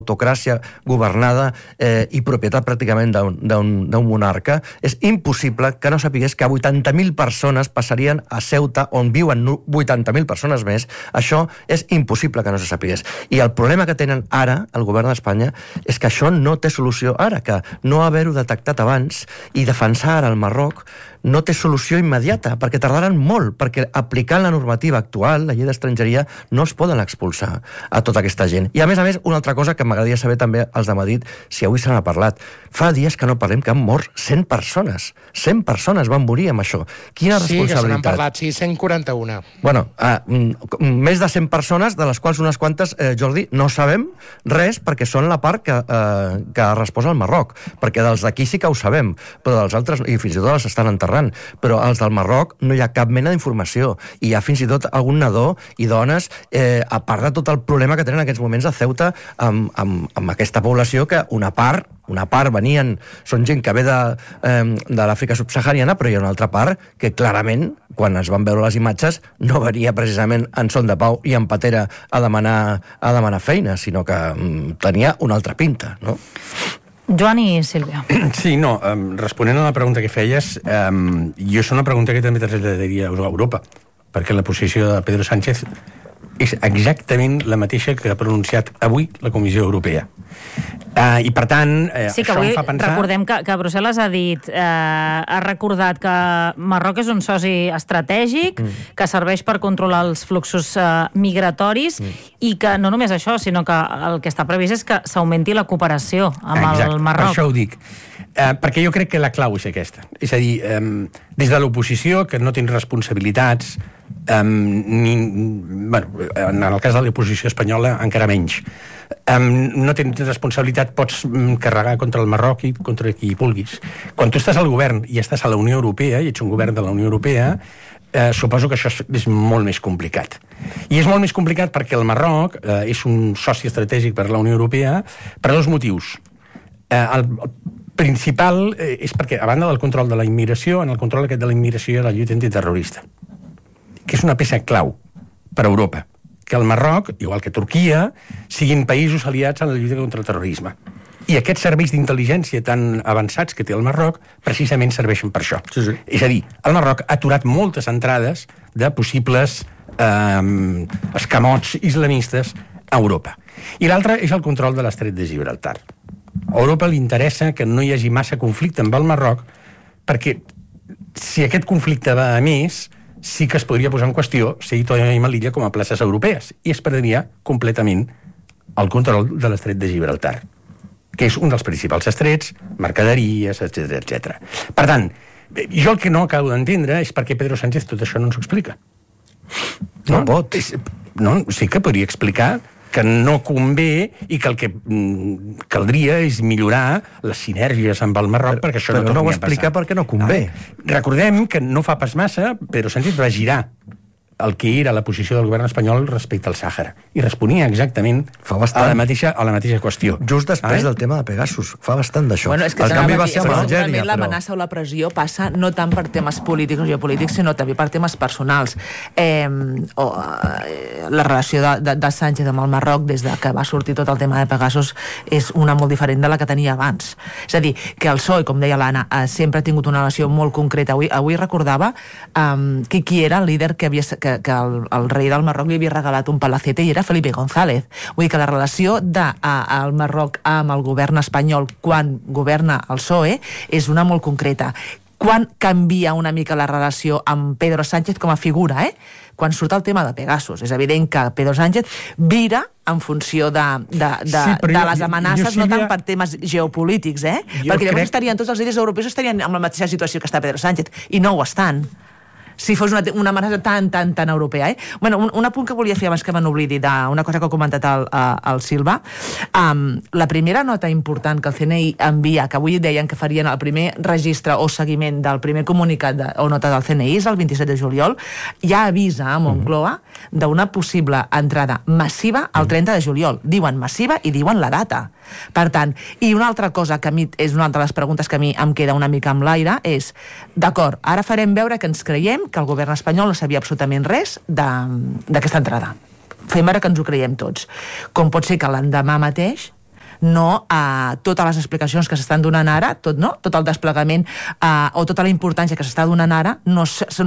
autocràcia governada i propietat pràcticament d'un monarca, és impossible que no sapigués que 80.000 persones passarien a Ceuta, on viuen 80.000 persones més. Això és impossible que no se sapigués. I el problema que tenen ara, el govern d'Espanya, és que això no té solució ara, que no haver-ho detectat abans i defensar ara el Marroc no té solució immediata, perquè tardaran molt, perquè aplicant la normativa actual, la llei d'estrangeria, no es poden expulsar a tota aquesta gent. I a més, una altra cosa que m'agradaria saber també els de Madrid, si avui se n'ha parlat. Fa dies que no parlem que han mort 100 persones. 100 persones van morir amb això. Quina responsabilitat? Sí, que se n'han parlat, sí, 141. Bueno, més de 100 persones, de les quals unes quantes, Jordi, no sabem res perquè són la part que ha respost al Marroc. Perquè dels d'aquí sí que ho sabem, però dels altres, i fins i tot els estan enterrant, però als del Marroc no hi ha cap mena d'informació. I hi ha fins i tot algun nadó i dones, a part de tot el problema que tenen en aquests moments a Ceuta amb aquesta població que una part venien, són gent que ve de l'Àfrica subsahariana, però hi ha una altra part que clarament, quan es van veure les imatges, no venia precisament en son de pau i en patera a demanar feina, sinó que tenia una altra pinta, no? Joan i Sílvia. Sí, no, responent a la pregunta que feies, jo és una pregunta que també traslladaria a Europa, perquè la posició de Pedro Sánchez és exactament la mateixa que ha pronunciat avui la Comissió Europea. I per tant, sí, que això avui em fa pensar... recordem que Brussel·les ha dit, ha recordat que Marroc és un soci estratègic, que serveix per controlar els fluxos migratoris, i que no només això, sinó que el que està previst és que s'augmenti la cooperació amb el Marroc. Per això ho dic. Perquè jo crec que la clau és aquesta. És a dir, des de l'oposició, que no tens responsabilitats, en el cas de l'oposició espanyola encara menys, no tens responsabilitat, pots carregar contra el Marroc i contra qui vulguis. Quan tu estàs al govern i estàs a la Unió Europea, i ets un govern de la Unió Europea, suposo que això és molt més complicat. I és molt més complicat perquè el Marroc és un soci estratègic per a la Unió Europea per dos motius. El principal és perquè, a banda del control de la immigració, en el control aquest de la immigració hi ha la lluita antiterrorista, que és una peça clau per a Europa, que el Marroc, igual que Turquia, siguin països aliats en la lluita contra el terrorisme. I aquests serveis d'intel·ligència tan avançats que té el Marroc precisament serveixen per això. Sí. És a dir, el Marroc ha aturat moltes entrades de possibles escamots islamistes a Europa. I l'altre és el control de l'estret de Gibraltar. A Europa li interessa que no hi hagi massa conflicte amb el Marroc, perquè si aquest conflicte va a més, sí que es podria posar en qüestió Ceuta i Melilla com a places europees, i es perdria completament el control de l'estret de Gibraltar, que és un dels principals estrets, mercaderies, etc. Per tant, jo el que no acabo d'entendre és per què Pedro Sánchez tot això no ens ho explica. No pot. Sí que podria explicar que no convé i que el que caldria és millorar les sinergies amb el Marroc perquè això no torni a passar. Però no ho explica perquè no convé. Recordem que no fa pas massa Pedro Sánchez va girar el que era la posició del govern espanyol respecte al Sàhara, i responia exactament a la mateixa qüestió. Just després del tema de Pegasus. Fa bastant d'això. Bueno, és que el canvi va ser amb Algèria. L'amenaça o la pressió passa no tant per temes polítics o geopolítics, sinó també per temes personals. La relació de Sánchez amb el Marroc des de que va sortir tot el tema de Pegasus és una molt diferent de la que tenia abans. És a dir, que el PSOE, com deia l'Anna, sempre ha tingut una relació molt concreta. Avui recordava qui era el líder que el rei del Marroc li havia regalat un palacete, i era Felipe González. Vull dir que la relació del Marroc amb el govern espanyol quan governa el PSOE és una molt concreta. Quan canvia una mica la relació amb Pedro Sánchez com a figura, quan surt el tema de Pegasus. És evident que Pedro Sánchez vira en funció de les amenaces, no tant per temes geopolítics, perquè llavors estarien tots els líders europeus estarien en la mateixa situació que està Pedro Sánchez, i no ho estan. Si fos una amenaça tan europea. Bueno, un apunt que volia fer abans que me n'oblidi d'una cosa que ha comentat el Silva. La primera nota important que el CNI envia, que avui deien que farien el primer registre o seguiment del primer comunicat o nota del CNI, és el 27 de juliol, ja avisa a Moncloa d'una possible entrada massiva el 30 de juliol. Diuen massiva i diuen la data. Per tant, i una altra cosa que a mi és una altra de les preguntes que a mi em queda una mica amb l'aire és, d'acord, ara farem veure que ens creiem que el govern espanyol no sabia absolutament res d'aquesta entrada. Fem veure que ens ho creiem tots. Com pot ser que l'endemà mateix no totes les explicacions que s'estan donant ara, tot el desplegament o tota la importància que s'està donant ara no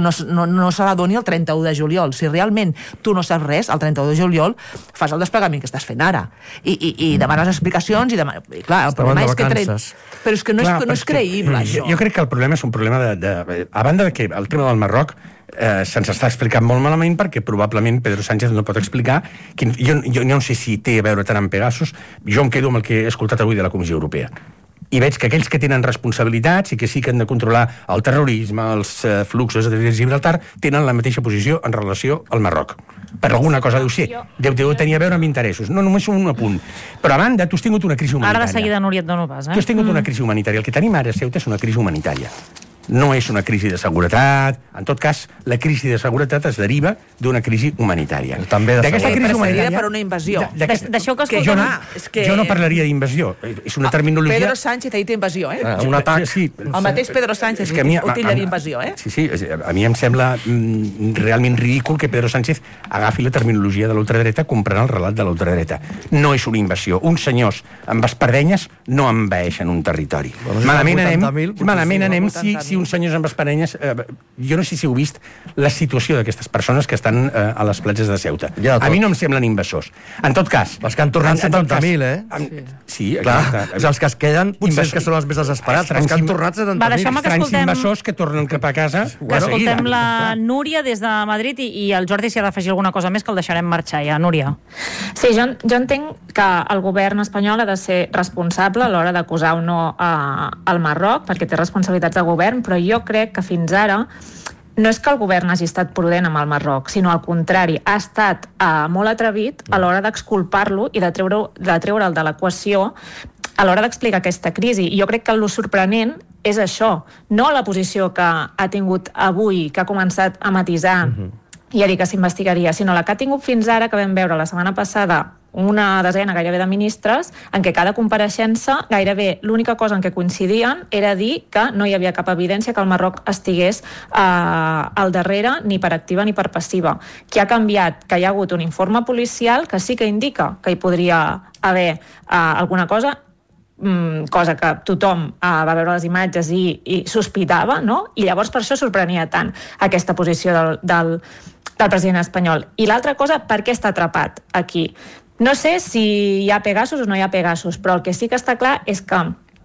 se la doni el 31 de juliol. Si realment tu no saps res, el 31 de juliol fas el desplegament que estàs fent ara i demanes explicacions i clar, el problema és que però és que no és creïble, això. Jo crec que el problema és un problema a banda de que el tema del Marroc se'ns està explicant molt malament perquè probablement Pedro Sánchez no pot explicar jo no sé si té a veure tant amb Pegasus. Jo em quedo amb el que he escoltat avui de la Comissió Europea i veig que aquells que tenen responsabilitats i que sí que han de controlar el terrorisme, els fluxos de Gibraltar, tenen la mateixa posició en relació al Marroc. Per alguna cosa deu ser. Deu tenir a veure amb interessos. No només un apunt. Però a banda, tu has tingut una crisi humanitària. Ara de seguida, Núria, et dono pas. Tu has tingut una crisi humanitària. El que tenim ara a Ceuta és una crisi humanitària. No és una crisi de seguretat. En tot cas, la crisi de seguretat es deriva d'una crisi humanitària. També d'aquesta crisi humanitària per una invasió. Deixeu que escoltem... Jo no parlaria d'invasió. És una terminologia... Pedro Sánchez ha dit invasió, un atac. Sí, el mateix Pedro Sánchez utilitzar invasió, Sí, a mi em sembla realment ridícul que Pedro Sánchez agafi la terminologia de l'ultradreta comprant el relat de l'ultradreta. No és una invasió. Uns senyors amb espardenyes no envaeixen un territori. Malament anem si uns senyors amb espardenyes... Jo no sé si heu vist la situació d'aquestes persones que estan a les platges de Ceuta. A mi no em semblen invasors. En tot cas... Els que han tornat 70.000, Sí, clar. Els que es queden potser que són els més desesperats. Els que han tornat 70.000. Estranys invasors que tornen cap a casa. Que escoltem la Núria des de Madrid i el Jordi si ha d'afegir alguna cosa més que el deixarem marxar ja. Núria. Sí, jo entenc que el govern espanyol ha de ser responsable a l'hora d'acusar o no al Marroc, perquè té responsabilitats de govern, però jo crec que fins ara no és que el govern hagi estat prudent amb el Marroc, sinó al contrari, ha estat molt atrevit a l'hora d'exculpar-lo i de treure'l de l'equació a l'hora d'explicar aquesta crisi. I jo crec que el sorprenent és això, no la posició que ha tingut avui, que ha començat a matisar i a dir que s'investigaria, sinó la que ha tingut fins ara, que vam veure la setmana passada una desena gairebé de ministres, en què cada compareixença gairebé l'única cosa en què coincidien era dir que no hi havia cap evidència que el Marroc estigués al darrere ni per activa ni per passiva. Que ha canviat, que hi ha hagut un informe policial que sí que indica que hi podria haver alguna cosa, cosa que tothom va veure les imatges i sospitava, no? I llavors per això sorprenia tant aquesta posició del president espanyol. I l'altra cosa, per què està atrapat aquí? No sé si hi ha Pegasus o no hi ha Pegasus, però el que sí que està clar és que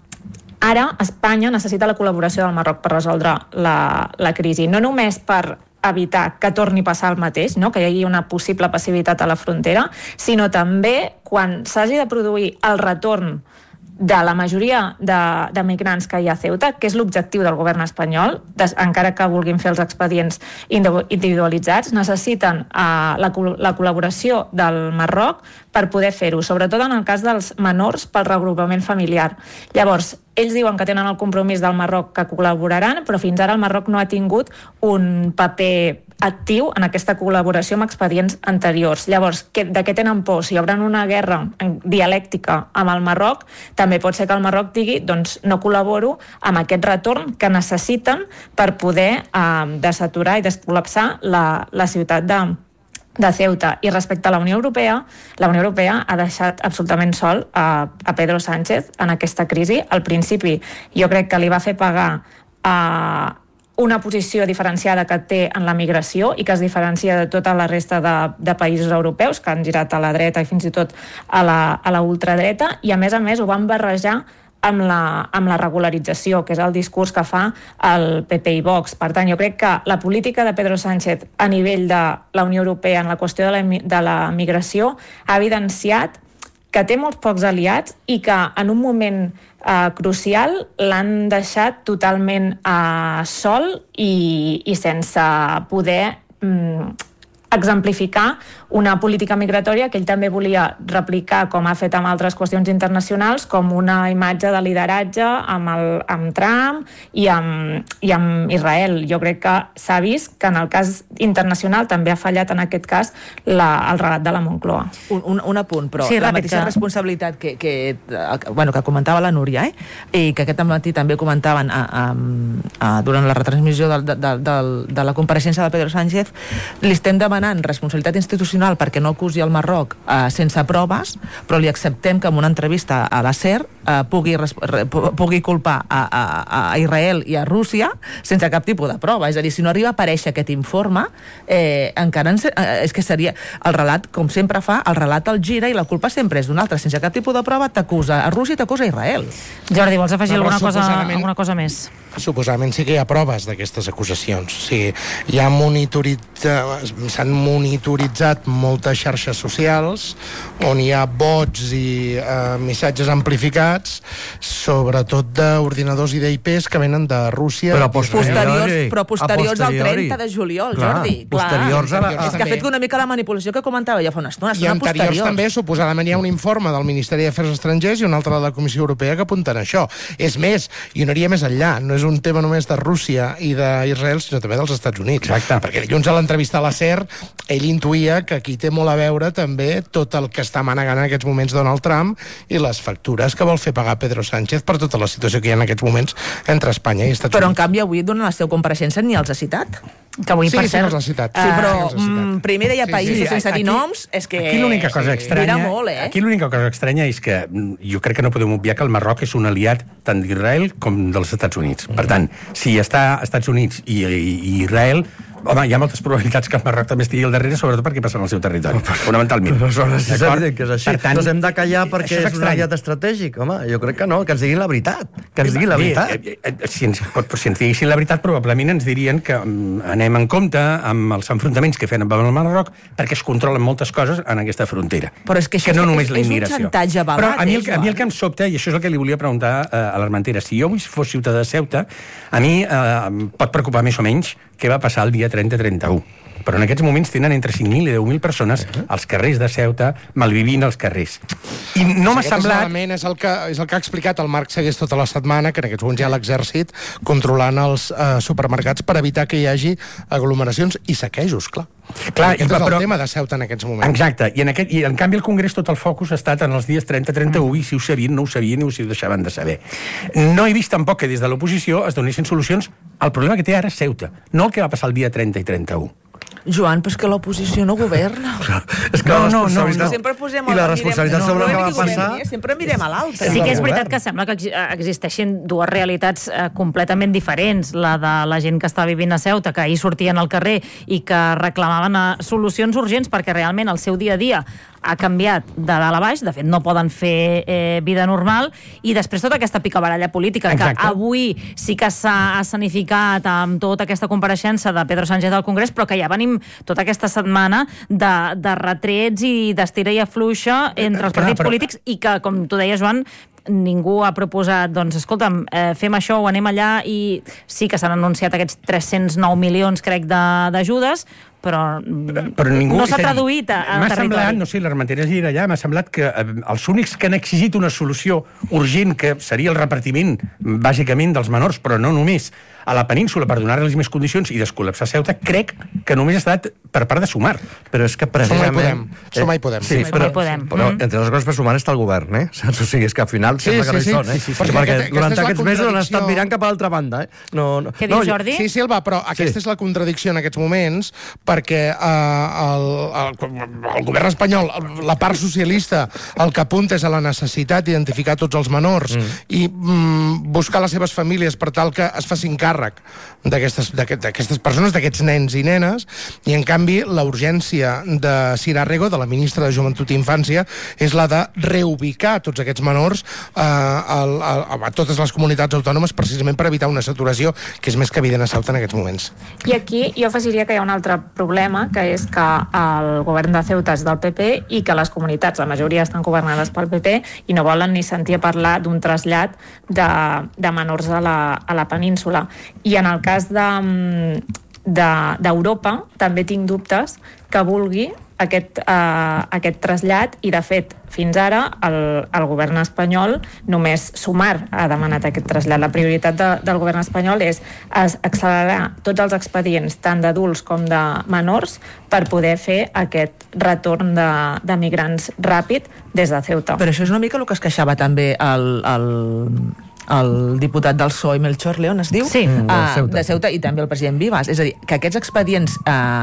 ara Espanya necessita la col·laboració del Marroc per resoldre la crisi. No només per evitar que torni a passar el mateix, no? Que hi hagi una possible passivitat a la frontera, sinó també quan s'hagi de produir el retorn de la majoria de migrants que hi ha a Ceuta, que és l'objectiu del govern espanyol, encara que vulguin fer els expedients individualitzats, necessiten la col·laboració del Marroc per poder fer-ho, sobretot en el cas dels menors pel reagrupament familiar. Llavors, ells diuen que tenen el compromís del Marroc que col·laboraran, però fins ara el Marroc no ha tingut un paper actiu en aquesta col·laboració amb expedients anteriors. Llavors, de què tenen por? Si obren una guerra dialèctica amb el Marroc, també pot ser que el Marroc digui doncs no col·laboro amb aquest retorn que necessiten per poder desaturar i descol·lapsar la ciutat de Ceuta. I respecte a la Unió Europea ha deixat absolutament sol a Pedro Sánchez en aquesta crisi. Al principi jo crec que li va fer pagar una posició diferenciada que té en la migració i que es diferencia de tota la resta de països europeus que han girat a la dreta i fins i tot a la ultradreta, i a més ho van barrejar amb la regularització, que és el discurs que fa el PP i Vox. Per tant, jo crec que la política de Pedro Sánchez a nivell de la Unió Europea en la qüestió de la migració ha evidenciat que té molts pocs aliats i que en un moment crucial l'han deixat totalment sol i sense poder exemplificar una política migratòria que ell també volia replicar, com ha fet amb altres qüestions internacionals, com una imatge de lideratge amb Trump i amb Israel. Jo crec que s'ha vist que en el cas internacional també ha fallat en aquest cas el relat de la Moncloa. Un apunt, però sí, la mateixa responsabilitat que comentava la Núria, i que aquest matí també comentaven durant la retransmissió de la compareixença de Pedro Sánchez, li estem demanant responsabilitat institucional Constitucional perquè no acusi el Marroc sense proves, però li acceptem que en una entrevista a la SER pugui culpar a Israel i a Rússia sense cap tipus de prova. És a dir, si no arriba a aparèixer aquest informe, encara és que seria el relat, com sempre fa, el relat el gira i la culpa sempre és d'un altre. Sense cap tipus de prova t'acusa a Rússia i t'acusa a Israel. Jordi, vols afegir alguna cosa més? Suposadament sí que hi ha proves d'aquestes acusacions. O sigui, s'han monitoritzat moltes xarxes socials on hi ha bots i missatges amplificats, sobretot d'ordinadors i d'IPs que venen de Rússia. Però posteriors al 30 de juliol, Jordi. Posteriors a la... És que ha fet una mica la manipulació que comentava ja fa una estona. I anteriors també, suposadament, hi ha un informe del Ministeri d'Afers Estrangers i un altre de la Comissió Europea que apunten a això. És més, i no aniria més enllà, no és un tema només de Rússia i d'Israel, sinó també dels Estats Units. Exacte. Perquè dilluns a l'entrevista a la SER ell intuïa que aquí té molt a veure també tot el que està manegant en aquests moments Donald Trump i les factures que vol fer pagar Pedro Sánchez per tota la situació que hi ha en aquests moments entre Espanya i Estats Units. Però en canvi avui durant la seva compareixença ni els ha citat. Que avui, per cert... els ha citat. Sí, però primer deia països sense dir noms, és que... Aquí l'única cosa estranya... Aquí l'única cosa estranya és que jo crec que no podem obviar que el Marroc és un aliat tant d'Israel com dels Estats Units. Per tant, si està als Estats Units i Israel... Home, hi ha moltes probabilitats que el Marroc també estigui al darrere, sobretot perquè passa en el seu territori, fonamentalment. Però és evident que és així. Per tant, ens hem de callar perquè és un aliat estratègic. Home, jo crec que no, que ens diguin la veritat. Que ens diguin la veritat. Si ens diguessin la veritat, probablement ens dirien que anem en compte amb els enfrontaments que fem amb el Marroc perquè es controlen moltes coses en aquesta frontera. Però és que això no només la és un immigració. xantatge avalat. Però a mi el que em sobta, i això és el que li volia preguntar a l'Armentera, si jo avui fos ciutadà de Ceuta, a mi em pot preocupar més o menys què va passar el dia 30-31. Però en aquests moments tenen entre 5.000 i 10.000 persones als carrers de Ceuta, malvivint als carrers. I no m'ha semblat... És el que ha explicat el Marc Segués tota la setmana, que en aquests moments hi ha l'exèrcit controlant els supermercats per evitar que hi hagi aglomeracions i saquejos, clar. Aquest és el tema de Ceuta en aquests moments. Exacte, i en canvi el Congrés tot el focus ha estat en els dies 30-31 i si ho sabien, no ho sabien i ho deixaven de saber. No he vist tampoc que des de l'oposició es donessin solucions al problema que té ara Ceuta, no el que va passar el dia 30 i 31. Joan, però és que l'oposició no governa. És que no. Sempre posem i la responsabilitat sobre el que va passar... Sempre mirem a l'altre. Sí que és veritat que sembla que existeixin dues realitats completament diferents. La de la gent que està vivint a Ceuta, que ahir sortien al carrer i que reclamaven solucions urgents perquè realment el seu dia a dia ha canviat de dalt a baix, de fet no poden fer vida normal, i després tota aquesta picabaralla política. Exacte. Que avui sí que s'ha escenificat amb tota aquesta compareixença de Pedro Sánchez al Congrés, però que ja venim tota aquesta setmana de retrets i d'estira i afluixa entre els partits polítics i que, com tu deies, Joan, ningú ha proposat, doncs, escolta'm, fem això o anem allà, i sí que s'han anunciat aquests 309 milions, crec, d'ajudes, però ningú, no s'ha traduït al territori. Semblat, no sé, l'Armentera és allà, m'ha semblat que els únics que han exigit una solució urgent, que seria el repartiment, bàsicament, dels menors, però no només, a la península per donar-los més condicions i descol·lapsar Ceuta, crec que només ha estat per part de Sumar. Però és que precisament... Som hi podem. Sí, però entre les coses per Sumar està el govern, eh? O sigui, és que al final sembla que no hi són, eh? Perquè durant aquests mesos han estat mirant cap a l'altra banda, eh? Què dius, Jordi? Sí, Silva, però aquesta és la contradicció en aquests moments, perquè el govern espanyol, la part socialista, el que apunta és a la necessitat d'identificar tots els menors i buscar les seves famílies per tal que es facin càrrec d'aquestes persones, d'aquests nens i nenes, i en canvi la urgència de Sira Rego, de la ministra de Joventut i Infància, és la de reubicar tots aquests menors a totes les comunitats autònomes, precisament per evitar una saturació que és més que evident a Ceuta en aquests moments. I aquí jo afegiria que hi ha un altre problema, que és que el govern de Ceuta és del PP i que les comunitats, la majoria estan governades pel PP i no volen ni sentir a parlar d'un trasllat de menors a la península. I en el cas d'Europa també tinc dubtes que vulgui aquest trasllat, i de fet fins ara el govern espanyol, només Sumar ha demanat aquest trasllat. La prioritat del govern espanyol és accelerar tots els expedients tant d'adults com de menors per poder fer aquest retorn de migrants ràpid des de Ceuta. Però això és una mica el que es queixava també el diputat del PSOE, Melchor León, es diu? Sí. De Ceuta, i també el president Vivas. És a dir, que aquests expedients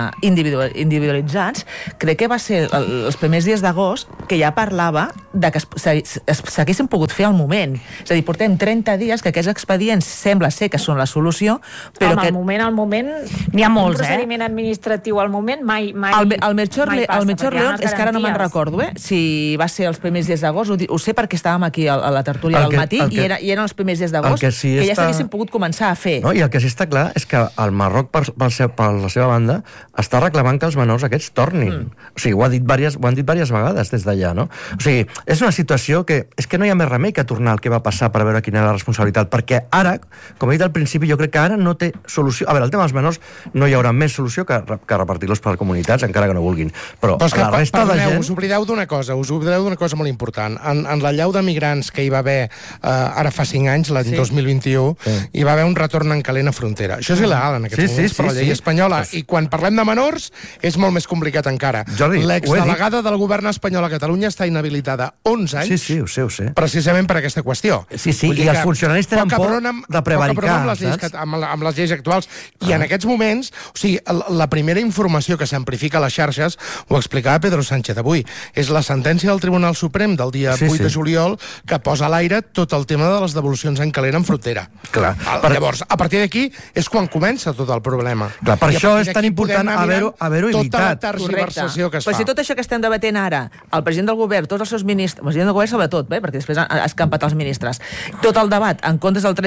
individualitzats, crec que va ser els primers dies d'agost que ja parlava de que s'haguessin pogut fer al moment. És a dir, portem 30 dies que aquests expedients sembla ser que són la solució, però al moment... N'hi ha molts, un procediment administratiu al moment mai el Melchor passa, León, és que ara no me'n recordo, si va ser els primers dies d'agost, ho sé perquè estàvem aquí a la tertúlia del matí i eren els primers dies d'agost que ja s'haguessin pogut començar a fer. No, i el que sí està clar és que el Marroc, per la seva banda, està reclamant que els menors aquests tornin. O sigui, ho han dit diverses vegades des d'allà, no? O sigui, és una situació que és que no hi ha més remei que tornar al que va passar per veure quina era la responsabilitat, perquè ara, com he dit al principi, jo crec que ara no té solució. A veure, el tema dels menors no hi haurà més solució que repartir-los per comunitats, encara que no vulguin. Però la resta de gent... Us oblideu d'una cosa molt important. En la llau de migrants que hi va haver ara fa 5 anys, l'any 2021, hi va haver un retorn en calent a frontera. Això és il·legal en aquests moments per la llei espanyola. I quan parlem de menors és molt més complicat encara. L'exdelegada del govern espanyol a Catalunya està inhabilitada 11 anys ho sé. precisament per aquesta qüestió. I els funcionaris tenen por de prevaricar, amb les lleis actuals. I en aquests moments, o sigui, la primera informació que s'amplifica a les xarxes, ho explicava Pedro Sánchez avui, és la sentència del Tribunal Suprem del dia 8 de juliol que posa a l'aire tot el tema de les devolucions en calent en frontera. Llavors, a partir d'aquí és quan comença tot el problema. Clar, per això és tan important haver-ho evitat. Tota la tergiversació que es fa. Però si tot això que estem debatent ara, el president del govern, tots els seus ministres, el president del govern sobretot, perquè després ha escampat els ministres, tot el debat en comptes del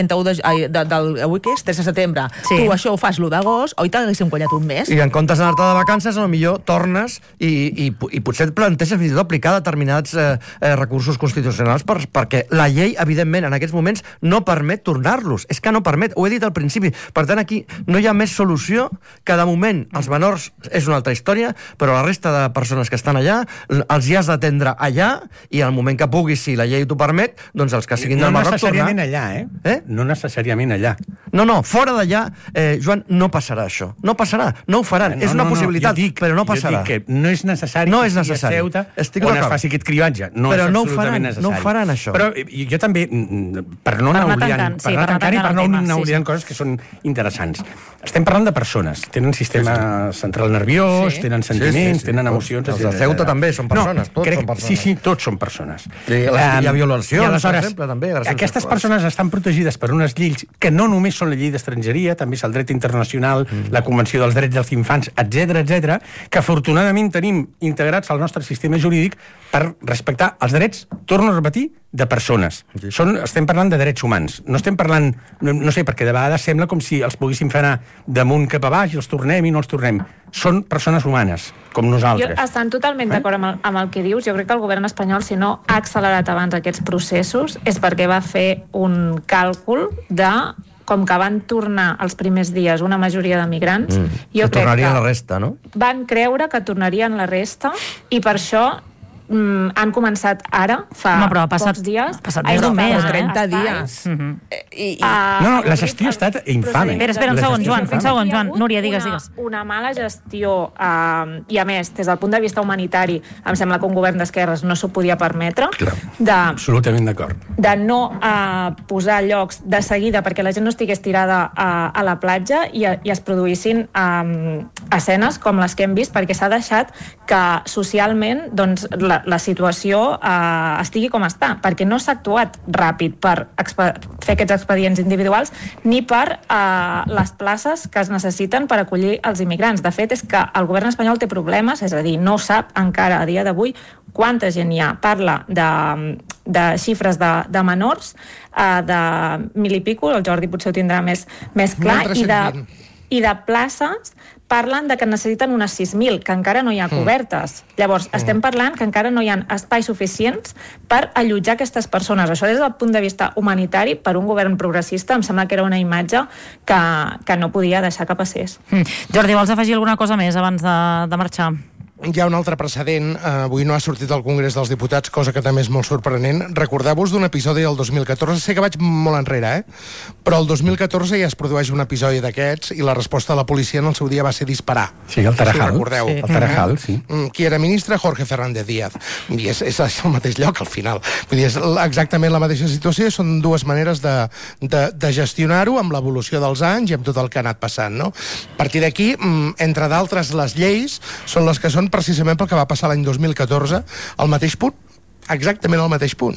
31 avui què és? 3 de setembre. Tu això ho fas l'1 d'agost, oi t'haguéssim guanyat un mes? I en comptes d'anar-te de vacances, potser tornes i potser et planteges fins i tot aplicar determinats recursos constitucionals perquè la llei, evidentment, en aquests moments no permet tornar-los. És que no permet, ho he dit al principi. Per tant, aquí no hi ha més solució que de moment els menors és una altra història, però la resta de persones que estan allà els hi has d'atendre allà i al moment que puguis, si la llei t'ho permet, doncs els que siguin del Marroc tornar. No necessàriament allà, No necessàriament allà. No, fora d'allà, Joan, no passarà això. No passarà, no ho faran. És una possibilitat, però no passarà. Jo dic que no és necessari que sigui a Ceuta on es faci aquest cribatge. No és absolutament necessari. No ho faran, això. Però jo també, per no anar oblidant coses que són interessants. Estem parlant de persones. Tenen sistema central nerviós, tenen sentiments, tenen emocions... Els de Ceuta també són persones, tots són persones. Sí, tots són persones. Hi ha violacions, per exemple, també. Aquestes persones estan protegides per unes lleis que no només són la llei d'estrangeria, també és el dret internacional, la Convenció dels Drets dels Infants, etc, que afortunadament tenim integrats al nostre sistema jurídic per respectar els drets, torno a repetir, de persones. Estem parlant de drets humans. No estem parlant, no sé, perquè de vegades sembla com si els poguéssim fer anar damunt cap a baix i els tornem i no els tornem. Són persones humanes, com nosaltres. Jo estan totalment d'acord amb el que dius. Jo crec que el govern espanyol, si no ha accelerat abans aquests processos, és perquè va fer un càlcul de com que van tornar els primers dies una majoria de migrants, jo crec que tornarien la resta, no? Van creure que tornarien la resta i per això han començat ara, fa pocs dies. Ha passat més d'un mes, 30 dies. No, la gestió ha estat infame. Espera un segon, Joan. Núria, digues. Una mala gestió, i a més, des del punt de vista humanitari, em sembla que un govern d'esquerres no s'ho podia permetre. Absolutament d'acord. De no posar llocs de seguida perquè la gent no estigués tirada a la platja i es produïssin escenes com les que hem vist, perquè s'ha deixat que socialment doncs, la situació estigui com està, perquè no s'ha actuat ràpid per fer aquests expedients individuals ni per les places que es necessiten per acollir els immigrants. De fet, és que el govern espanyol té problemes, és a dir, no sap encara a dia d'avui quanta gent hi ha. Parla de xifres de menors, de 1.000 i pico, el Jordi potser ho tindrà més clar, i de places parlen de que necessiten unes 6.000, que encara no hi ha cobertes. Llavors, estem parlant que encara no hi ha espais suficients per allotjar aquestes persones. Això des del punt de vista humanitari, per un govern progressista, em sembla que era una imatge que no podia deixar que passés. Jordi, vols afegir alguna cosa més abans de marxar? hi ha un altre precedent. Avui no ha sortit al Congrés dels Diputats, cosa que també és molt sorprenent. Recordeu-vos d'un episodi del 2014, sé que vaig molt enrere, però el 2014 ja es produeix un episodi d'aquests i la resposta de la policia en el seu dia va ser disparar. Sí, el Tarajal. Si ho recordeu. Sí. El Tarajal, sí. Qui era ministre? Jorge Fernández Díaz. I és el mateix lloc, al final. Vull dir, és exactament la mateixa situació, són dues maneres de gestionar-ho amb l'evolució dels anys i amb tot el que ha anat passant, no? A partir d'aquí, entre d'altres, les lleis són les que són precisament pel que va passar l'any 2014, al mateix punt, exactament al mateix punt.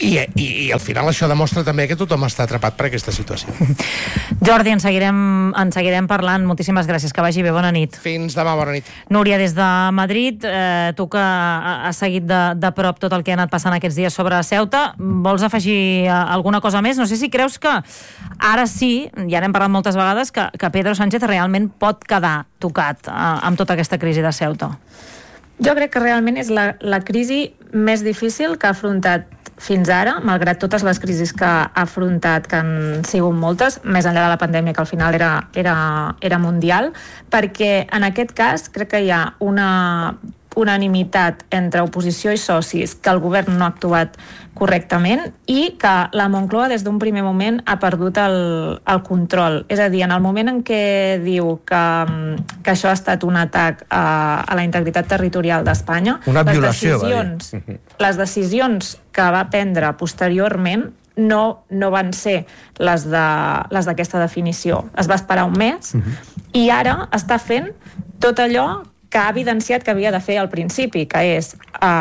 I al final això demostra també que tothom està atrapat per aquesta situació. Jordi, en seguirem parlant. Moltíssimes gràcies, que vagi bé, bona nit. Fins demà, bona nit. Núria, des de Madrid, tu que has seguit de prop tot el que ha anat passant aquests dies sobre Ceuta, vols afegir alguna cosa més? No sé si creus que ara sí, ja n'hem parlat moltes vegades, que Pedro Sánchez realment pot quedar tocat amb tota aquesta crisi de Ceuta. Jo crec que realment és la crisi més difícil que ha afrontat fins ara, malgrat totes les crisis que ha afrontat, que han sigut moltes, més enllà de la pandèmia, que al final era mundial, perquè en aquest cas crec que hi ha una unanimitat entre oposició i socis que el govern no ha actuat correctament i que la Moncloa des d'un primer moment ha perdut el control. És a dir, en el moment en què diu que això ha estat un atac a la integritat territorial d'Espanya, una violació, les decisions que va prendre posteriorment no van ser les d'aquesta definició. Es va esperar un mes i ara està fent tot allò que ha evidenciat que havia de fer al principi, que és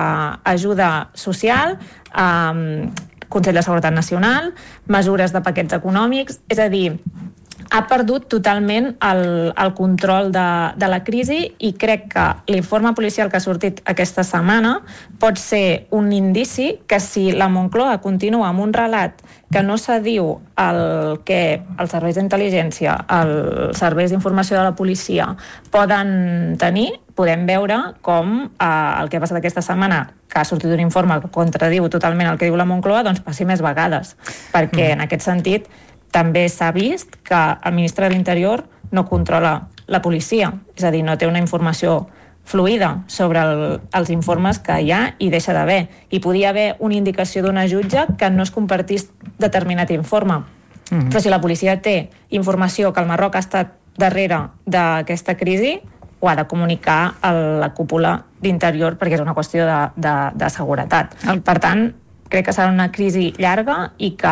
ajuda social, Consell de Seguretat Nacional, mesures de paquets econòmics, és a dir, ha perdut totalment el control de la crisi i crec que l'informe policial que ha sortit aquesta setmana pot ser un indici que si la Moncloa continua amb un relat que no s'adiu el que els serveis d'intel·ligència, els serveis d'informació de la policia poden tenir, podem veure com el que ha passat aquesta setmana, que ha sortit un informe que contradiu totalment el que diu la Moncloa, doncs passi més vegades. Perquè en aquest sentit també s'ha vist que el ministre de l'Interior no controla la policia, és a dir, no té una informació fluida sobre els informes que hi ha i deixa d'haver. I podia haver una indicació d'una jutge que no es compartís determinat informe. Però si la policia té informació que el Marroc ha estat darrere d'aquesta crisi, ho ha de comunicar a la cúpula d'Interior perquè és una qüestió de seguretat. Per tant, crec que serà una crisi llarga i que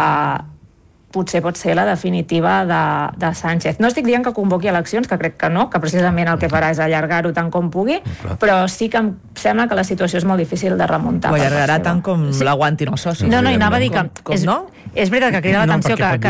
potser pot ser la definitiva de Sánchez. No estic dient que convoqui eleccions, que crec que no, que precisament el que farà és allargar-ho tant com pugui, però sí que em sembla que la situació és molt difícil de remuntar. Ho allargarà tant com l'aguantin els socis. No, i anava a dir que és veritat que crida l'atenció que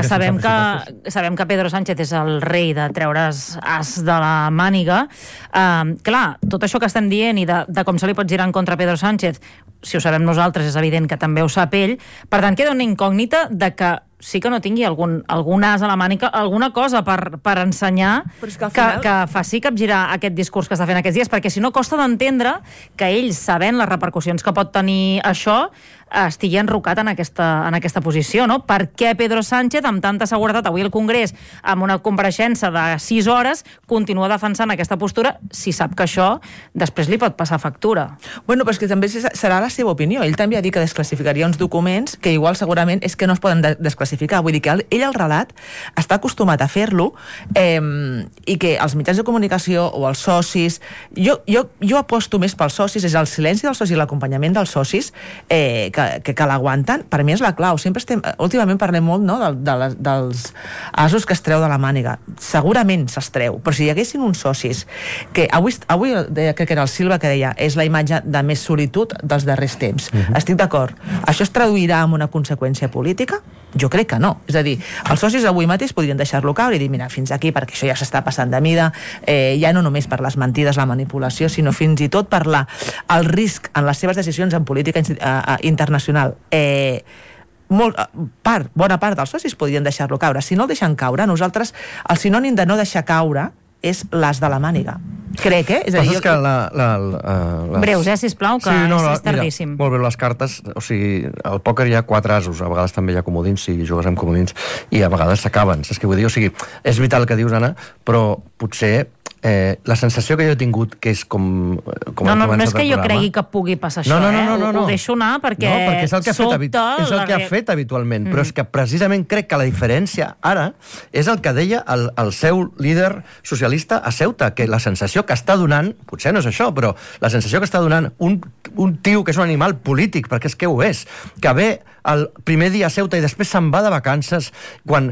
sabem que Pedro Sánchez és el rei de treure's as de la màniga. Clar, tot això que estem dient i de com se li pot girar en contra Pedro Sánchez, si ho sabem nosaltres, és evident que també ho sap ell. Per tant, queda una incògnita de que sí que no tingui algun as a la mànica, alguna cosa per ensenyar que faci capgirar aquest discurs que està fent aquests dies, perquè si no costa d'entendre que ell, sabent les repercussions que pot tenir això, estigui enrocat en aquesta posició, no? Per què Pedro Sánchez, amb tanta seguretat, avui al Congrés, amb una compareixença de 6 hores, continua defensant aquesta postura si sap que això després li pot passar factura? Bueno, però és que també serà la seva opinió. Ell també ha dit que desclassificaria uns documents que igual segurament és que no es poden desclassificar. Vull dir que ell al relat està acostumat a fer-lo i que els mitjans de comunicació o els socis... Jo aposto més pels socis, és el silenci dels socis i l'acompanyament dels socis que l'aguanten. Per mi és la clau. Últimament parlem molt, no, dels asos que es treu de la màniga. Segurament s'estreu, però si hi haguessin uns socis que avui crec que era el Silva que deia és la imatge de més solitud dels darrers temps. Estic d'acord. Això es traduirà en una conseqüència política? Jo crec que no. És a dir, els socis avui mateix podrien deixar-lo caure i dir, mira, fins aquí, perquè això ja s'està passant de mida, ja no només per les mentides, la manipulació, sinó fins i tot per el risc en les seves decisions en política internacional. Bona part dels socis podrien deixar-lo caure. Si no el deixen caure, nosaltres, el sinònim de no deixar caure és l'as de la màniga. Crec, És a dir, breus, sisplau, que és tardíssim. Molt bé, les cartes, o sigui, al pòquer hi ha 4 asos, a vegades també hi ha comodins, si jugues amb comodins, i a vegades s'acaben. És que vull dir, o sigui, és vital el que dius, Anna, però potser la sensació que jo he tingut, que és com no és que jo cregui que pugui passar això, no. Ho deixo anar perquè és el que ha fet habitualment, però és que precisament crec que la diferència ara és el que deia el seu líder socialista a Ceuta, que la sensació que està donant, potser no és això, però la sensació que està donant un tio que és un animal polític, perquè és que ho és, que ve el primer dia a Ceuta i després se'n va de vacances quan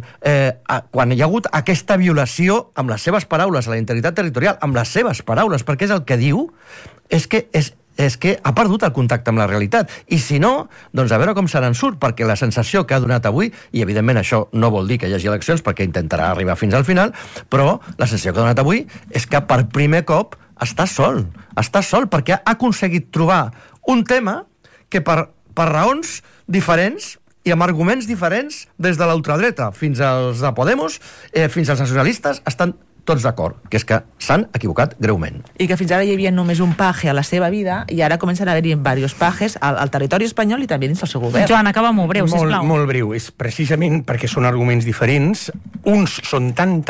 hi ha hagut aquesta violació, amb les seves paraules, a la integritat territorial, amb les seves paraules, perquè és el que diu, és que ha perdut el contacte amb la realitat. I si no, doncs a veure com se n'en surt, perquè la sensació que ha donat avui, i evidentment això no vol dir que hi hagi eleccions, perquè intentarà arribar fins al final, però la sensació que ha donat avui és que per primer cop està sol, perquè ha aconseguit trobar un tema que per raons diferents i amb arguments diferents, des de l'ultradreta fins als de Podemos, fins als nacionalistes, estan tots d'acord, que és que s'han equivocat greument. I que fins ara hi havia només un paje a la seva vida i ara comencen a haver-hi diversos pajes al territori espanyol i també dins el seu govern. Joan, acaba-m'ho breu, sisplau. Molt breu. És precisament perquè són arguments diferents. Uns són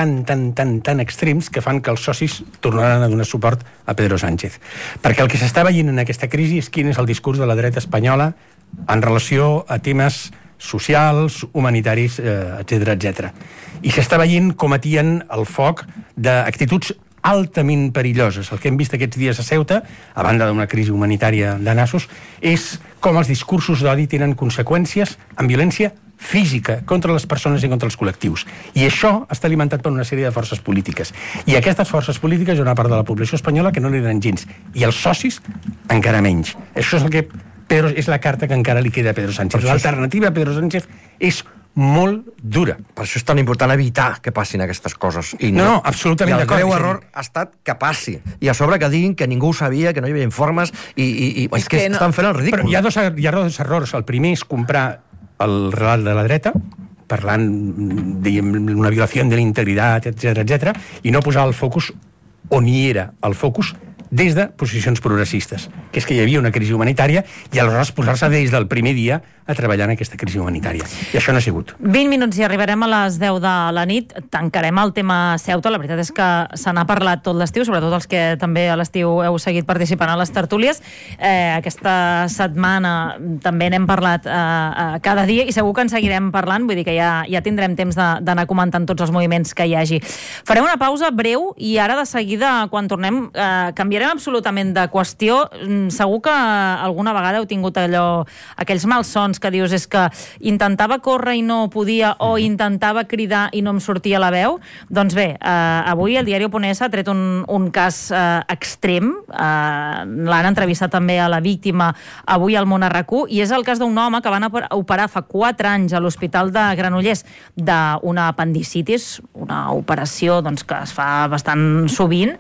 tan extrems que fan que els socis tornaran a donar suport a Pedro Sánchez. Perquè el que s'està veient en aquesta crisi és quin és el discurs de la dreta espanyola en relació a temes socials, humanitaris, etc. I s'està veient com atien el foc d'actituds altament perilloses. El que hem vist aquests dies a Ceuta, a banda d'una crisi humanitària de nassos, és com els discursos d'odi tenen conseqüències en violència física contra les persones i contra els col·lectius. I això està alimentat per una sèrie de forces polítiques. I aquestes forces polítiques hi ha una part de la població espanyola que no li donen gens. I els socis encara menys. Això és el que és la carta que encara li queda a Pedro Sánchez. L'alternativa a Pedro Sánchez és molt dura. Per això és tan important evitar que passin aquestes coses. No, absolutament d'acord. I el greu error ha estat que passi. I a sobre que diguin que ningú ho sabia, que no hi havia informes, i és que estan fent el ridícul. Però hi ha dos errors. El primer és comprar el relat de la dreta, parlant d'una violació de la integritat, etc., i no posar el focus on hi era el focus des de posicions progressistes, que és que hi havia una crisi humanitària i aleshores posar-se des del primer dia a treballar en aquesta crisi humanitària. I això no ha sigut. 20 minuts i arribarem a les 10 de la nit. Tancarem el tema Ceuta. La veritat és que se n'ha parlat tot l'estiu, sobretot els que també a l'estiu heu seguit participant a les tertúlies. Aquesta setmana també n'hem parlat cada dia i segur que en seguirem parlant, vull dir que ja tindrem temps d'anar comentant tots els moviments que hi hagi. Farem una pausa breu i ara de seguida, quan tornem, canviarem absolutament de qüestió. Segur que alguna vegada heu tingut aquells malsons que dius és que intentava córrer i no podia o intentava cridar i no em sortia la veu. Doncs bé, avui el diari.es ha tret un cas extrem. L'han entrevistat també a la víctima avui al Món RQ i és el cas d'un home que van operar fa 4 anys a l'Hospital de Granollers d'una apendicitis, una operació doncs, que es fa bastant sovint,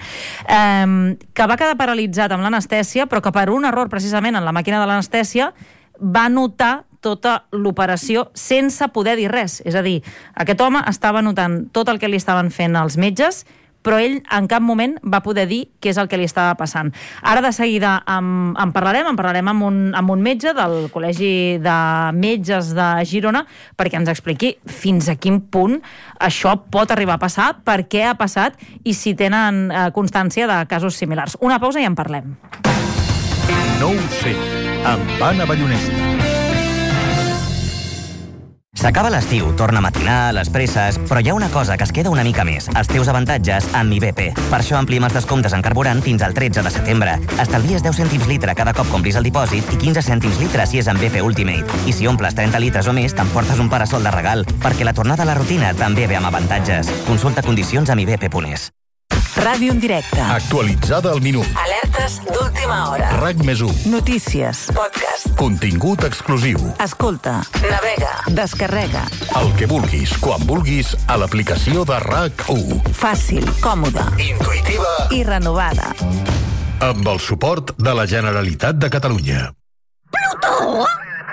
que va quedar paralitzat amb l'anestèsia, però que per un error precisament en la màquina de l'anestèsia va notar tota l'operació sense poder dir res. És a dir, aquest home estava notant tot el que li estaven fent els metges, però ell en cap moment va poder dir què és el que li estava passant. Ara de seguida en parlarem amb un metge del Col·legi de Metges de Girona perquè ens expliqui fins a quin punt això pot arribar a passar, per què ha passat i si tenen constància de casos similars. Una pausa i en parlem. No ho sé, amb Anna Ballonesta. S'acaba l'estiu, torna a matinar, a les presses, però hi ha una cosa que es queda una mica més, els teus avantatges amb Mi BP. Per això amplim els descomptes en carburant fins al 13 de setembre. Estalvies 10 cèntims litre cada cop complis el dipòsit i 15 cèntims litre si és amb BP Ultimate. I si omples 30 litres o més, t'emportes un parasol de regal, perquè la tornada a la rutina també ve amb avantatges. Consulta condicions a mibp.es. Ràdio en directe. Actualitzada al minut. Alertes d'última hora. RAC+1. Notícies. Podcast. Contingut exclusiu. Escolta. Navega. Descarrega. El que vulguis, quan vulguis, a l'aplicació de RAC1. Fàcil, còmoda, intuïtiva i renovada. Amb el suport de la Generalitat de Catalunya. Plutó!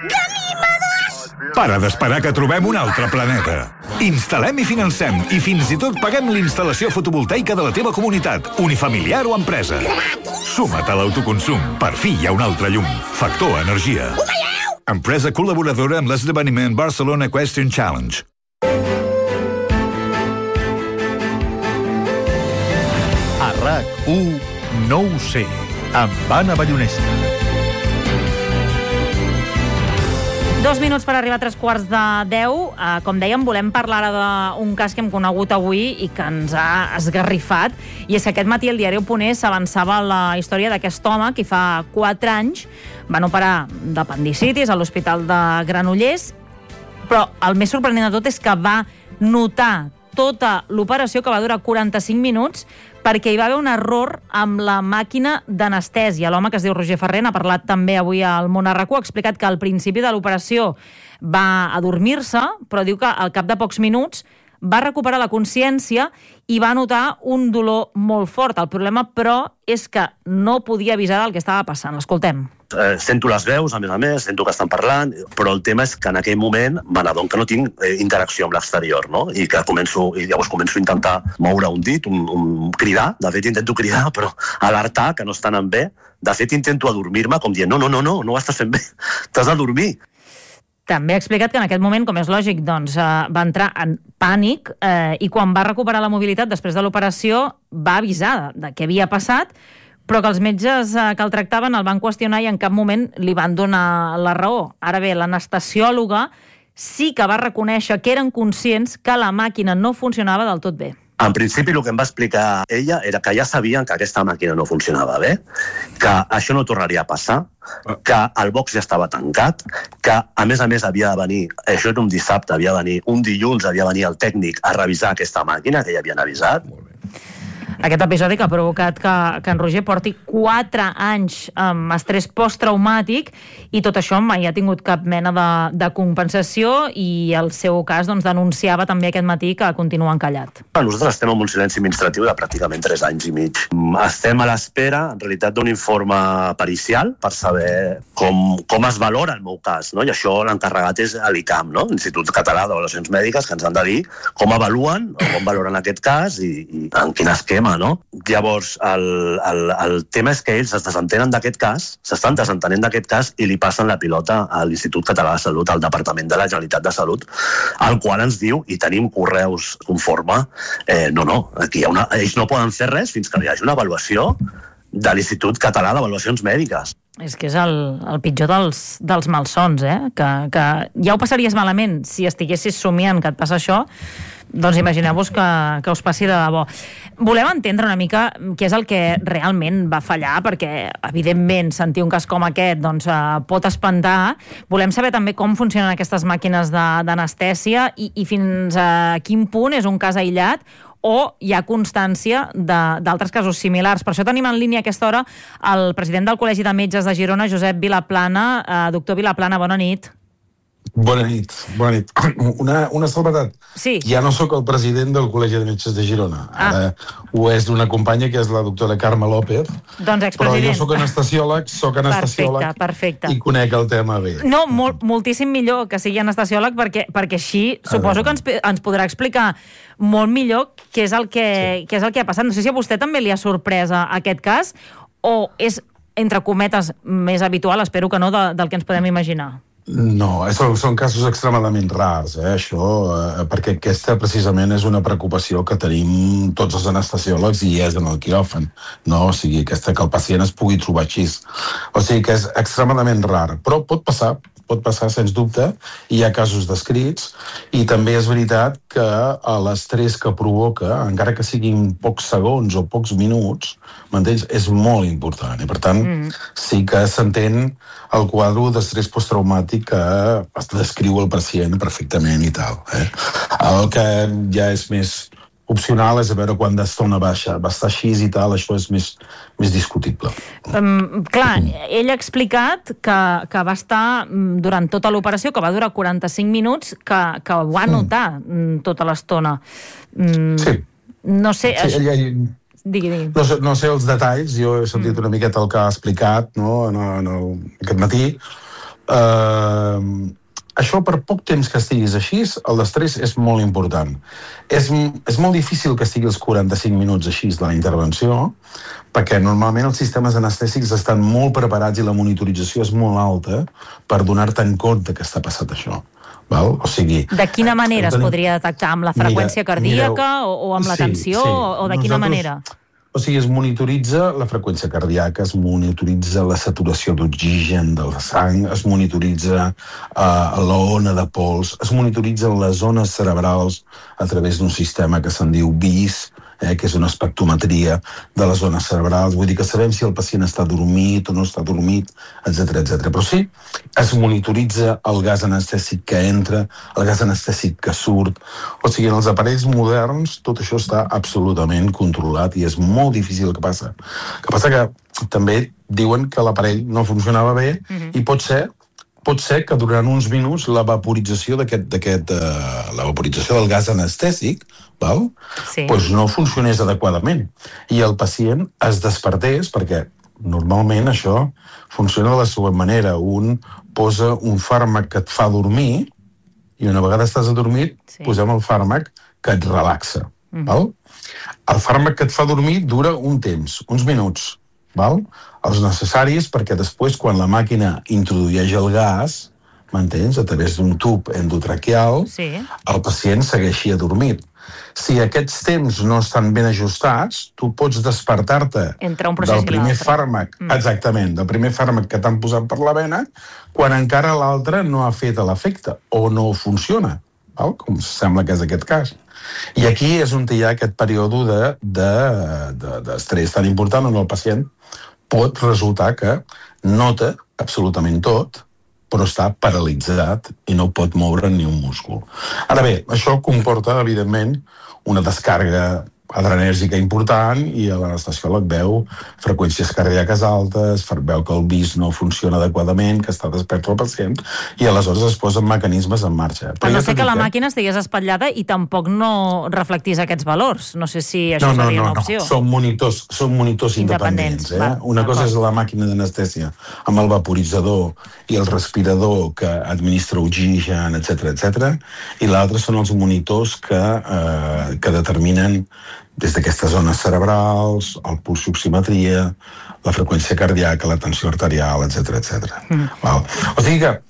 Para d'esperar que trobem un altre planeta. Instal·lem i financem i fins i tot paguem l'instal·lació fotovoltaica de la teva comunitat, unifamiliar o empresa. Suma't a l'autoconsum. Per fi hi ha un altre llum. Factor Energia. Empresa col·laboradora amb l'esdeveniment Barcelona Equestrian Challenge. A RAC1 No ho sé, amb Anna Ballonesta. 2 minuts per arribar a 9:45. Com dèiem, volem parlar ara d'un cas que hem conegut avui i que ens ha esgarrifat. I és que aquest matí el diari El Punt s'avançava la història d'aquest home que fa 4 anys van operar d'apendicitis a l'Hospital de Granollers, però el més sorprenent de tot és que va notar tota l'operació, que va durar 45 minuts, perquè hi va haver un error amb la màquina d'anestèsia. L'home, que es diu Roger Ferrer, ha parlat també avui al Món a RAC1, ha explicat que al principi de l'operació va adormir-se, però diu que al cap de pocs minuts va recuperar la consciència i va notar un dolor molt fort. El problema, però, és que no podia avisar del que estava passant. L'escoltem. Sento les veus, a més, sento que estan parlant, però el tema és que en aquell moment me n'adono que no tinc interacció amb l'exterior, no? I llavors començo a intentar moure un dit, cridar, de fet intento cridar, però alertar que no estan en bé. De fet intento adormir-me com dient, no ho estàs fent bé, t'has de dormir. També ha explicat que en aquest moment, com és lògic, doncs, va entrar en pànic i quan va recuperar la mobilitat després de l'operació va avisar de què havia passat, però que els metges que el tractaven el van qüestionar i en cap moment li van donar la raó. Ara bé, l'anestesiòloga sí que va reconèixer que eren conscients que la màquina no funcionava del tot bé. En principi, el que em va explicar ella era que ja sabien que aquesta màquina no funcionava bé, que això no tornaria a passar, que el box ja estava tancat, que, a més, havia de venir, això era un dissabte, havia de venir, un dilluns havia de venir el tècnic a revisar aquesta màquina, que ja havien avisat. Molt bé. Aquest episodi que ha provocat que en Roger porti 4 anys amb estrès posttraumàtic i tot això mai ha tingut cap mena de compensació i el seu cas doncs, denunciava també aquest matí que continua encallat. Nosaltres estem en un silenci administratiu de pràcticament 3 anys i mig. Estem a l'espera, en realitat, d'un informe pericial per saber com es valora el meu cas, no? I això l'encarregat és l'ICAM, no? l'Institut Català d'Avaluacions Mèdiques, que ens han de dir com avaluen o com valoren aquest cas i en quin esquema, no? Llavors, el tema és que ells es desentenen d'aquest cas, s'estan desentenent d'aquest cas i li passen la pilota a l'Institut Català de Salut, al Departament de la Generalitat de Salut, al qual ens diu, i tenim correus conforme, aquí ells no poden fer res fins que hi hagi una avaluació de l'Institut Català d'Avaluacions Mèdiques. És que és el pitjor dels malsons, que ja ho passaries malament si estiguessis somiant que et passa això, doncs imagineu-vos que us passi de debò. Volem entendre una mica què és el que realment va fallar, perquè, evidentment, sentir un cas com aquest doncs, pot espantar. Volem saber també com funcionen aquestes màquines d'anestèsia i fins a quin punt és un cas aïllat o hi ha constància d'altres casos similars. Per això tenim en línia a aquesta hora el president del Col·legi de Metges de Girona, Josep Vilaplana. Doctor Vilaplana, bona nit. Bona nit. Una salvetat. Sí. Ja no sóc el president del Col·legi de Metges de Girona. Ara ho és d'una companya que és la doctora Carme López. Doncs expresident. Però jo sóc anestesiòleg, Perfecte. I conec el tema bé. No, moltíssim millor que sigui anestesiòleg perquè així suposo que ens podrà explicar molt millor què és el que ha passat. No sé si a vostè també li ha sorprès aquest cas o és, entre cometes, més habitual, espero que no, del que ens podem imaginar. No, són casos extremadament rars, això, perquè aquesta precisament és una preocupació que tenim tots els anestesiòlegs i és en el quiròfan, no? O sigui, que el pacient es pugui trobar així. O sigui que és extremadament rar, però pot passar, sens dubte, hi ha casos descrits, i també és veritat que l'estrès que provoca, encara que siguin pocs segons o pocs minuts, m'entens? És molt important, i per tant sí que s'entén el quadre d'estrès posttraumàtic que descriu el pacient perfectament i tal. El que ja és més opcional és a veure quan d'estona va estar així i tal, això és més discutible. Clar, ell ha explicat que va estar durant tota l'operació, que va durar 45 minuts, que ho va notar tota l'estona. Sí. No sé... Digui. No sé els detalls, jo he sentit una miqueta el que ha explicat aquest matí. Això, per poc temps que estiguis així, el d'estrès és molt important. És molt difícil que estigui els 45 minuts així de la intervenció, perquè normalment els sistemes anestèsics estan molt preparats i la monitorització és molt alta per donar-te en compte que està passat això. Val? O sigui, de quina manera es podria detectar? Amb la freqüència cardíaca o amb la tensió? O de quina manera? O sigui, es monitoritza la freqüència cardíaca, es monitoritza la saturació d'oxigen de la sang, es monitoritza l'ona de pols, es monitoritzen les zones cerebrals a través d'un sistema que se'n diu VIS, que és una espectrometria de les zones cerebrals. Vull dir que sabem si el pacient està dormit o no està dormit, etc. Però sí, es monitoritza el gas anestèsic que entra, el gas anestèsic que surt. O sigui, en els aparells moderns tot això està absolutament controlat i és molt difícil que passa. Que passa que també diuen que l'aparell no funcionava bé i pot ser que durant uns minuts la vaporització la vaporització del gas anestèsic doncs no funcionés adequadament i el pacient es despertés, perquè normalment això funciona de la següent manera. Un posa un fàrmac que et fa dormir i una vegada estàs adormit posem el fàrmac que et relaxa. El fàrmac que et fa dormir dura un temps, uns minuts, els necessaris perquè després, quan la màquina introdueix el gas, m'entens, a través d'un tub endotraqueal, el pacient segueixi adormit. Si aquests temps no estan ben ajustats, tu pots despertar-te del primer fàrmac, exactament, del primer fàrmac que t'han posat per la vena, quan encara l'altre no ha fet l'efecte o no funciona, com sembla que és aquest cas. I aquí és on hi ha aquest període d'estrès tan important on el pacient pot resultar que nota absolutament tot, però està paralitzat i no pot moure ni un múscul. Ara bé, això comporta, evidentment, una descàrrega adrenèrgica important i l'anestesiòleg veu freqüències cardíaques altes, veu que el VIS no funciona adequadament, que està despert el pacient, i aleshores es posen mecanismes en marxa. A no ser que la màquina estigués espatllada i tampoc no reflectís aquests valors. No sé si això seria una opció. No. Són monitors independents. Una cosa és la màquina d'anestèsia amb el vaporitzador i el respirador que administra oxigen, etc. I l'altre són els monitors que determinen des d'aquestes zones cerebrals, el pulsioximetria, la freqüència cardíaca, la tensió arterial, etc. O sigui que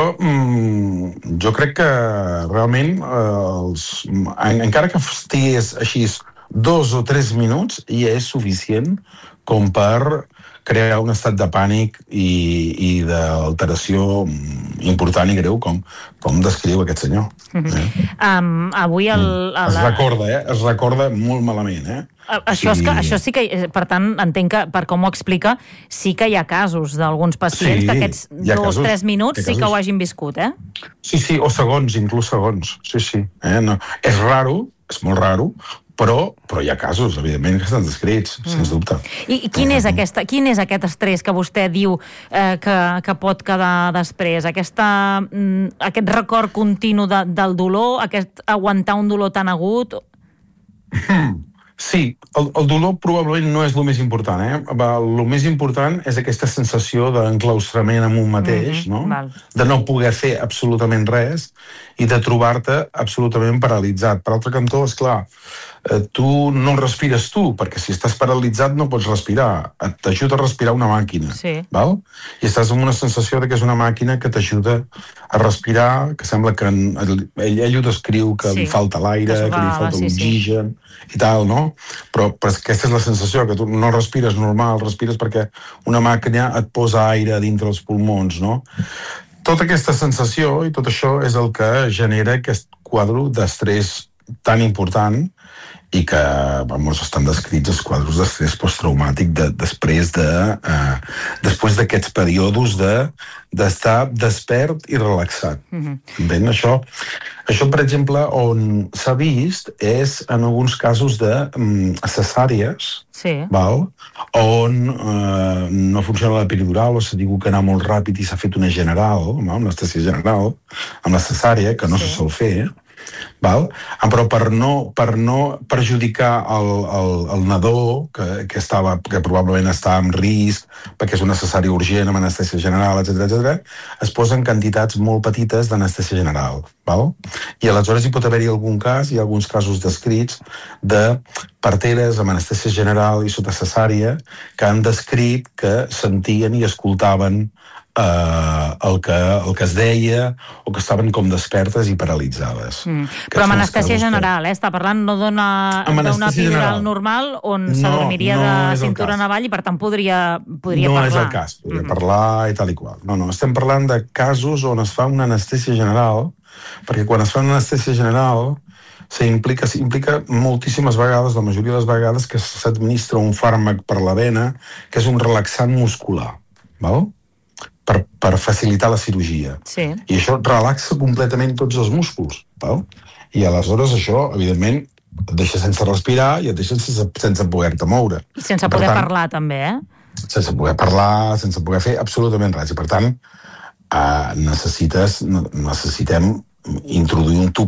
jo crec que realment encara que estigués així 2 o 3 minuts ja és suficient com per crear un estat de pànic i d'alteració important i greu com descriu aquest senyor. Avui es recorda molt malament. Això sí que, per tant, entenc que, per com ho explica, sí que hi ha casos d'alguns pacients que aquests 2 o 3 minuts sí que ho hagin viscut, Sí, o segons, inclús segons. Sí. És raro, és molt raro, però hi ha casos, evidentment, que estan descrits, sens dubte. I quin és aquest estrès que vostè diu que pot quedar després? Aquest record continu del dolor, aquest aguantar un dolor tan agut? Sí, el dolor probablement no és el més important. El més important és aquesta sensació d'enclaustrament en un mateix, de no poder fer absolutament res i de trobar-te absolutament paralitzat. Per altre cantó, esclar, tu no respires tu, perquè si estàs paralitzat no pots respirar. T'ajuda a respirar una màquina. I estàs amb una sensació que és una màquina que t'ajuda a respirar, que sembla que ell ho descriu, que li falta l'aire, que li falta l'oxigen i tal, no? Però aquesta és la sensació, que tu no respires normal, respires perquè una màquina et posa aire dintre els pulmons, no? Tota aquesta sensació i tot això és el que genera aquest quadre d'estrès tan important i que estan descrits els quadres d'estrès posttraumàtic després d'aquests períodes d'estar despert i relaxat. Això, per exemple, on s'ha vist és en alguns casos de cesàries, on no funciona l'epiduraal o s'ha tingut que anar molt ràpid i s'ha fet una general, una anestèsia general, amb la cesària, que no se sol fer, però per no perjudicar el nadó que probablement està en risc perquè és una cesària urgent amb anestèsia general, etc., es posen quantitats molt petites d'anestèsia general. Val? I aleshores hi pot haver-hi algun cas, hi ha alguns casos descrits de parteres amb anestèsia general i sota cesària que han descrit que sentien i escoltaven el que es deia o que estaven com despertes i paralitzades. Però amb anestèsia general, està parlant no d'una epidural normal on s'adormiria de cintura en avall i per tant podria parlar. No és el cas, podria parlar i tal i qual. No, estem parlant de casos on es fa una anestèsia general, perquè quan es fa una anestèsia general s'implica moltíssimes vegades, la majoria de les vegades, que s'administra un fàrmac per la vena que és un relaxant muscular, val? Per facilitar la cirurgia. Sí. I això relaxa completament tots els músculs. Val? I aleshores això, evidentment, et deixa sense respirar i et deixa sense poder-te moure. I sense poder parlar, també, Sense poder parlar, sense poder fer absolutament res. I, per tant, necessitem introduir un tub